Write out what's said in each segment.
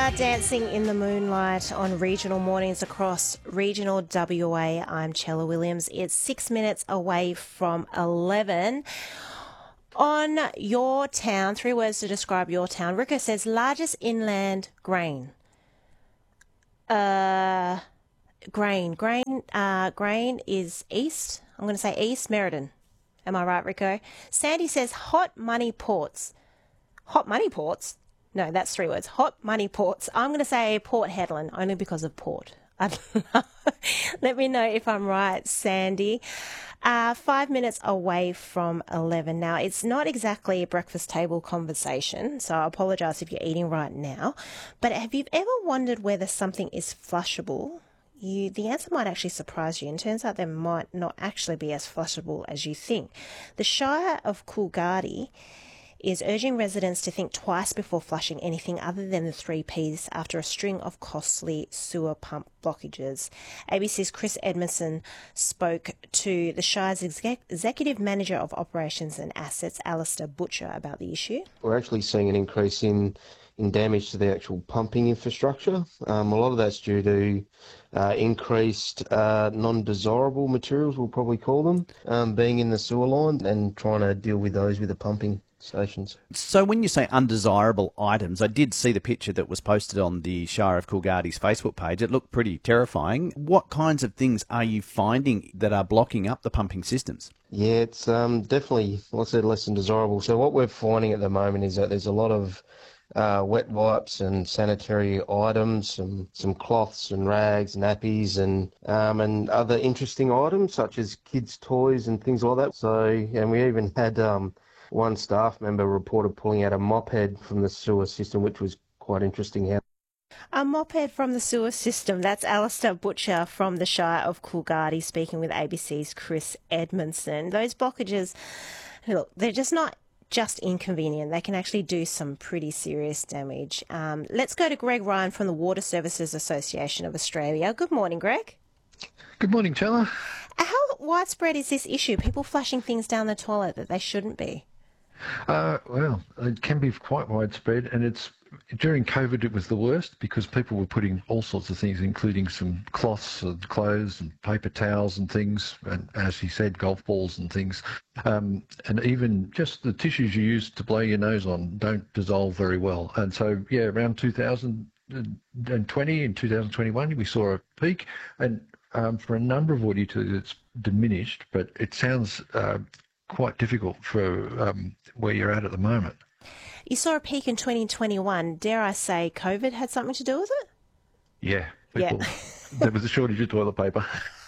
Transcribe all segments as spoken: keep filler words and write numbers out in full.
are dancing in the moonlight on regional mornings across regional W A. I'm Chella Williams. It's six minutes away from eleven. On your town, three words to describe your town. Rico says largest inland grain. Uh, grain. Grain. Uh, grain is east. I'm going to say east Merredin. Am I right, Rico? Sandy says hot money ports. Hot money ports? No, that's three words. Hot money ports. I'm going to say Port Hedland, only because of port. Let me know if I'm right, Sandy. Uh, five minutes away from eleven. Now, it's not exactly a breakfast table conversation, so I apologise if you're eating right now. But have you ever wondered whether something is flushable? You, the answer might actually surprise you, and turns out they might not actually be as flushable as you think. The Shire of Coolgardie is urging residents to think twice before flushing anything other than the three Ps after a string of costly sewer pump blockages. A B C's Chris Edmondson spoke to the Shire's exec- Executive Manager of Operations and Assets, Alistair Butcher, about the issue. We're actually seeing an increase in, in damage to the actual pumping infrastructure. Um, a lot of that's due to uh, increased uh, non-desirable materials, we'll probably call them, um, being in the sewer line and trying to deal with those with the pumping stations. So when you say undesirable items, I did see the picture that was posted on the Shire of Coolgardie's Facebook page. It looked pretty terrifying. What kinds of things are you finding that are blocking up the pumping systems? Yeah, it's um, definitely, like I said, less than desirable. So what we're finding at the moment is that there's a lot of uh, wet wipes and sanitary items, some, some cloths and rags, nappies and um, and other interesting items such as kids' toys and things like that. So, and we even had um, one staff member reported pulling out a mop head from the sewer system, which was quite interesting. How A moped from the sewer system. That's Alistair Butcher from the Shire of Coolgardie speaking with A B C's Chris Edmondson. Those blockages, look, they're just not just inconvenient. They can actually do some pretty serious damage. Um, let's go to Greg Ryan from the Water Services Association of Australia. Good morning, Greg. Good morning, Chella. How widespread is this issue? People flushing things down the toilet that they shouldn't be? Uh, well, it can be quite widespread, and it's during COVID it was the worst because people were putting all sorts of things, including some cloths and clothes and paper towels and things, and as he said, golf balls and things, um, and even just the tissues you use to blow your nose on don't dissolve very well. And so, yeah, around two thousand twenty and two thousand twenty-one, we saw a peak, and um, for a number of auditors it's diminished, but it sounds uh, quite difficult for um, where you're at at the moment. You saw a peak in twenty twenty-one. Dare I say COVID had something to do with it? Yeah. People, yeah. There was a shortage of toilet paper.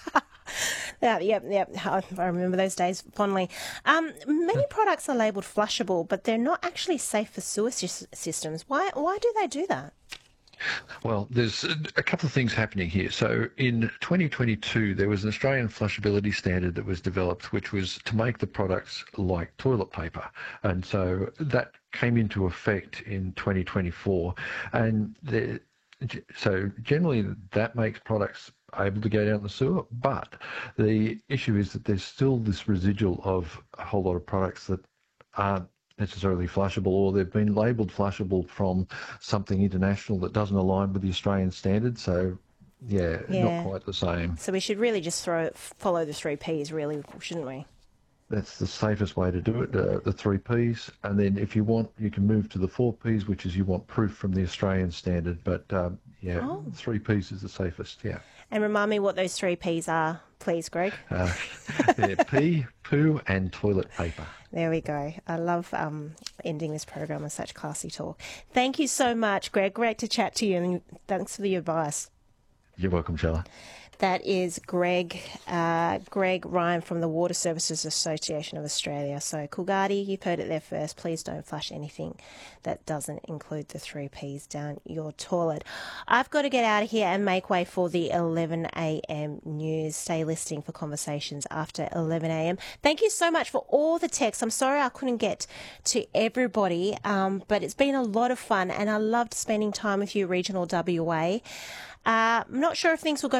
Yeah, yep, yep. I remember those days fondly. Um, many products are labelled flushable, but they're not actually safe for sewer systems. Why, why do they do that? Well, there's a couple of things happening here. So in twenty twenty-two, there was an Australian flushability standard that was developed, which was to make the products like toilet paper. And so that came into effect in twenty twenty-four. And the, so generally that makes products able to go down the sewer. But the issue is that there's still this residual of a whole lot of products that aren't necessarily flushable, or they've been labelled flushable from something international that doesn't align with the Australian standard. So, yeah, yeah. not quite the same. So we should really just throw follow the three Ps, really, shouldn't we? That's the safest way to do it, uh, the three Ps. And then if you want, you can move to the four Ps, which is you want proof from the Australian standard. But, um, yeah, oh. three Ps is the safest, yeah. And remind me what those three Ps are, please, Greg. Uh, they're pee, poo and toilet paper. There we go. I love um, ending this program with such classy talk. Thank you so much, Greg. Great to chat to you, and thanks for the advice. You're welcome, Chella. That is Greg uh, Greg Ryan from the Water Services Association of Australia. So Coolgardie, you've heard it there first. Please don't flush anything that doesn't include the three Ps down your toilet. I've got to get out of here and make way for the eleven a m news. Stay listening for conversations after eleven a m. Thank you so much for all the texts. I'm sorry I couldn't get to everybody, um, but it's been a lot of fun, and I loved spending time with you, Regional W A. Uh, I'm not sure if things will go back to normal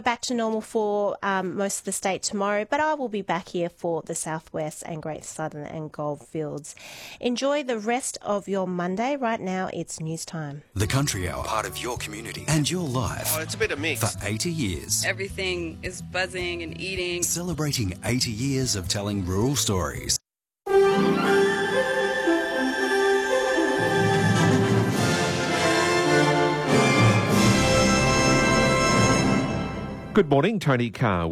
normal for um, most of the state tomorrow, but I will be back here for the Southwest and Great Southern and Goldfields. Enjoy the rest of your Monday. Right now, it's news time. The Country Hour, part of your community and your life. Oh, it's a bit of mix. For eighty years. Everything is buzzing and eating. Celebrating eighty years of telling rural stories. Good morning, Tony Carr.